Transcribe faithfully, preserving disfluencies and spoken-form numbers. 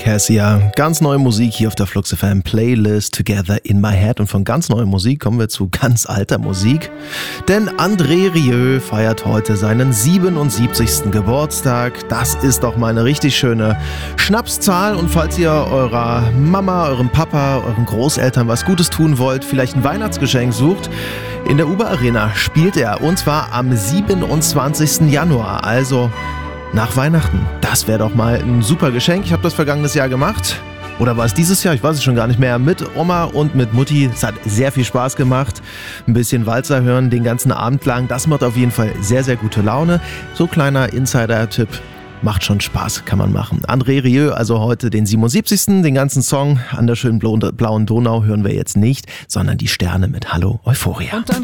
Cassia. Ganz neue Musik hier auf der Flux F M Playlist Together in My Head. Und von ganz neuer Musik kommen wir zu ganz alter Musik. Denn André Rieu feiert heute seinen siebenundsiebzigsten Geburtstag. Das ist doch mal eine richtig schöne Schnapszahl. Und falls ihr eurer Mama, eurem Papa, euren Großeltern was Gutes tun wollt, vielleicht ein Weihnachtsgeschenk sucht, in der Uber Arena spielt er. Und zwar am siebenundzwanzigsten Januar. Also nach Weihnachten. Das wäre doch mal ein super Geschenk. Ich habe das vergangenes Jahr gemacht. Oder war es dieses Jahr? Ich weiß es schon gar nicht mehr. Mit Oma und mit Mutti. Es hat sehr viel Spaß gemacht. Ein bisschen Walzer hören den ganzen Abend lang. Das macht auf jeden Fall sehr, sehr gute Laune. So kleiner Insider-Tipp. Macht schon Spaß, kann man machen. André Rieu, also heute den siebenundsiebzigsten Den ganzen Song an der schönen blauen Donau hören wir jetzt nicht, sondern die Sterne mit Hallo Euphoria.